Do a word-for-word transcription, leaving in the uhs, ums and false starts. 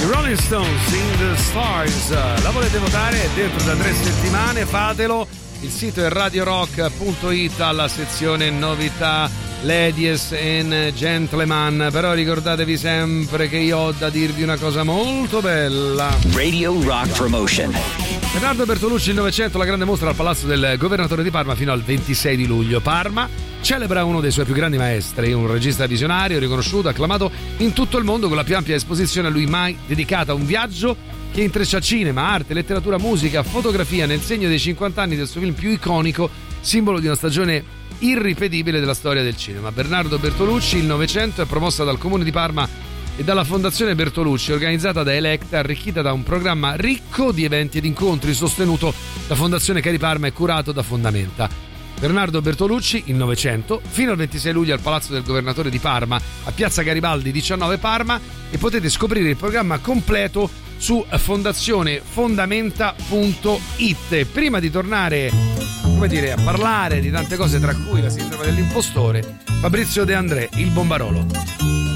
Rolling Stones in the Stars. La volete votare? È dentro da tre settimane, fatelo. Il sito è radio rock punto it, alla sezione novità, ladies and gentlemen. Però ricordatevi sempre che io ho da dirvi una cosa molto bella. Radio Rock Promotion. Bernardo Bertolucci, il Novecento, la grande mostra al Palazzo del Governatore di Parma fino al ventisei di luglio. Parma celebra uno dei suoi più grandi maestri, un regista visionario, riconosciuto, acclamato in tutto il mondo, con la più ampia esposizione a lui mai dedicata. Un viaggio che intreccia cinema, arte, letteratura, musica, fotografia nel segno dei cinquanta anni del suo film più iconico, simbolo di una stagione irripetibile della storia del cinema. Bernardo Bertolucci, il Novecento, è promossa dal Comune di Parma e dalla Fondazione Bertolucci, organizzata da Electa, arricchita da un programma ricco di eventi ed incontri, sostenuto da Fondazione Cari Parma e curato da Fondamenta. Bernardo Bertolucci, il Novecento, fino al ventisei luglio al Palazzo del Governatore di Parma, a Piazza Garibaldi diciannove Parma, e potete scoprire il programma completo su fondazione fondamenta punto it. Prima di tornare, come dire, a parlare di tante cose, tra cui la sindrome dell'impostore, Fabrizio De André, il Bombarolo.